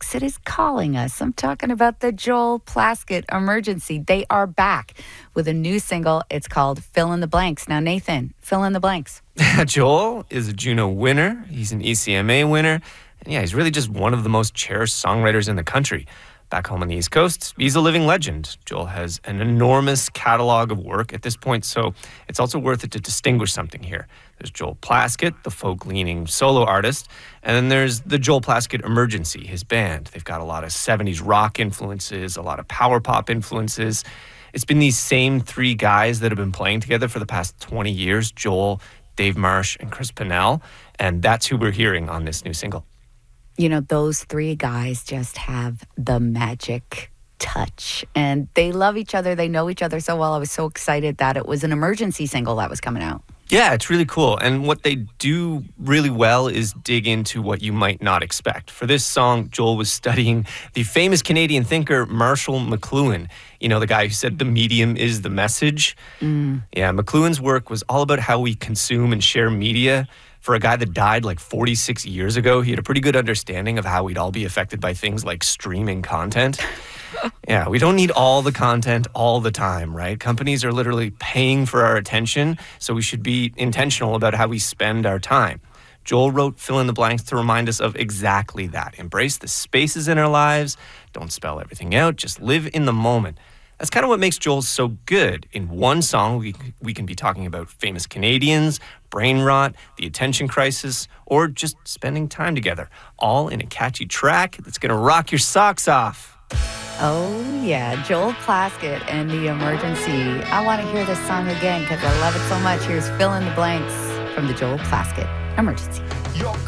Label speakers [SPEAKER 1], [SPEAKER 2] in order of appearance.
[SPEAKER 1] It is calling us. I'm talking about the Joel Plaskett Emergency. They are back with a new single. It's called Fill in the Blanks. Now, Nathan, fill in the blanks.
[SPEAKER 2] Joel is a Juno winner. He's an ECMA winner. And yeah, he's really just one of the most cherished songwriters in the country. Back home on the East Coast, he's a living legend. Joel has an enormous catalog of work at this point, so it's also worth it to distinguish something here. There's Joel Plaskett, the folk-leaning solo artist, and then there's the Joel Plaskett Emergency, his band. They've got a lot of 70s rock influences, a lot of power pop influences. It's been these same three guys that have been playing together for the past 20 years, Joel, Dave Marsh, and Chris Pennell, and that's who we're hearing on this new single.
[SPEAKER 1] You know, those three guys just have the magic touch, and they love each other. They know each other so well. I was so excited that it was an emergency single that was coming out.
[SPEAKER 2] Yeah, it's really cool. And what they do really well is dig into what you might not expect. For this song, Joel was studying the famous Canadian thinker Marshall McLuhan. You know, the guy who said the medium is the message. Yeah, McLuhan's work was all about how we consume and share media. For a guy that died like 46 years ago, he had a pretty good understanding of how we'd all be affected by things like streaming content. Yeah, we don't need all the content all the time, right? Companies are literally paying for our attention, so we should be intentional about how we spend our time. Joel wrote Fill in the Blanks to remind us of exactly that. Embrace the spaces in our lives. Don't spell everything out. Just live in the moment. That's kind of what makes Joel so good. In one song, we can be talking about famous Canadians, brain rot, the attention crisis, or just spending time together, all in a catchy track that's going to rock your socks off.
[SPEAKER 1] Oh, yeah. Joel Plaskett and the Emergency. I want to hear this song again because I love it so much. Here's Fill in the Blanks from the Joel Plaskett Emergency.
[SPEAKER 3] Your